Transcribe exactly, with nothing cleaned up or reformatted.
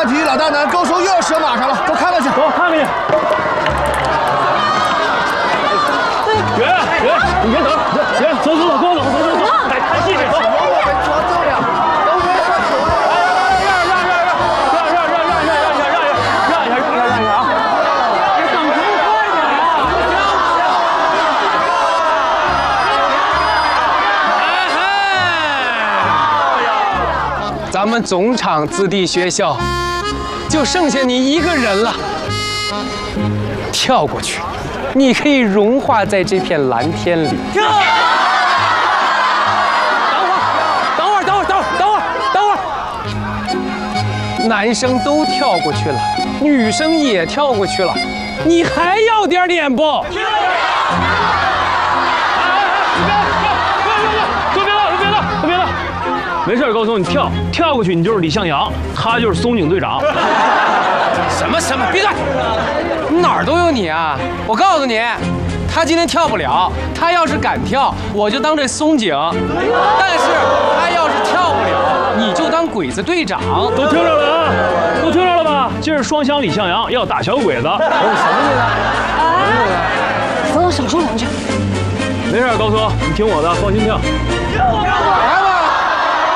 体育老大难，高手又要折马上了，都看看去。 走，看看去。圆圆，你别等，圆，走走走，跟我走，走走走，来看戏去，走。 抓这样，都没说球了。 让让让让让让让让让让让让让让让一下，让一下，让一下啊！等什么快点啊！咱们总场子弟学校就剩下你一个人了，跳过去。 你可以融化在这片蓝天里。跳！等会儿，等会儿，等会儿，等会儿，等会儿，等会儿。男生都跳过去了，女生也跳过去了，你还要点脸不？ 跳！都别闹，都别闹，都别闹！没事，高松，你跳，跳过去，你就是李向阳，他就是松井队长。 什么什么？闭嘴！ 哪儿都有你啊！我告诉你，他今天跳不了。他要是敢跳，我就当这松井；但是他要是跳不了，你就当鬼子队长。 都听着了啊！都听着了吧？今儿双响李向阳要打小鬼子。 什么鬼子？ 哎，走走，少说两句。 没事，高松，你听我的，放心跳。 来吧！